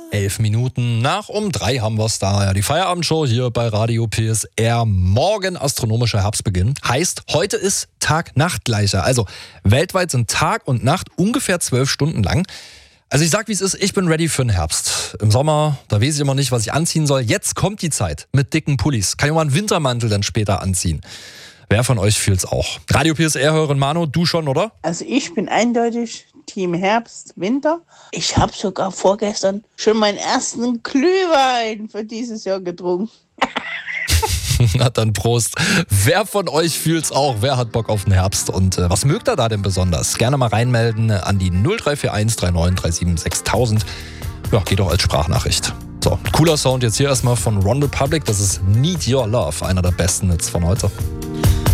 11 Minuten nach um 3 haben wir es da. Ja, die Feierabendshow hier bei Radio PSR. Morgen astronomischer Herbstbeginn. Heißt, heute ist Tag-Nacht-Gleicher. Also weltweit sind Tag und Nacht ungefähr 12 Stunden lang. Also ich sag, wie es ist, ich bin ready für den Herbst. Im Sommer, da weiß ich immer nicht, was ich anziehen soll. Jetzt kommt die Zeit mit dicken Pullis. Kann ich mal einen Wintermantel dann später anziehen. Wer von euch fühlt's auch? Radio PSR-Hörerin Manu, du schon, oder? Also ich bin eindeutig Team Herbst, Winter. Ich habe sogar vorgestern schon meinen ersten Glühwein für dieses Jahr getrunken. Na dann Prost. Wer von euch fühlt's auch? Wer hat Bock auf den Herbst? Und was mögt ihr da denn besonders? Gerne mal reinmelden an die 0341 39 37 6000. Ja, geht auch als Sprachnachricht. So, cooler Sound jetzt hier erstmal von One Republic. Das ist Need Your Love, einer der besten Hits von heute.